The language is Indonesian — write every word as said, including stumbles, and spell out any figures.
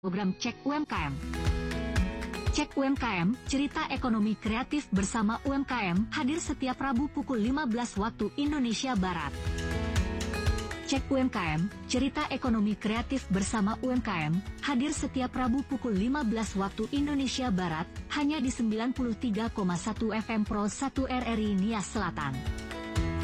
Program Cek U M K M. Cek U M K M, cerita ekonomi kreatif bersama U M K M, hadir setiap Rabu pukul lima belas waktu Indonesia Barat. Cek U M K M, cerita ekonomi kreatif bersama U M K M, hadir setiap Rabu pukul lima belas waktu Indonesia Barat, hanya di sembilan puluh tiga koma satu F M Pro satu R R I Nias Selatan.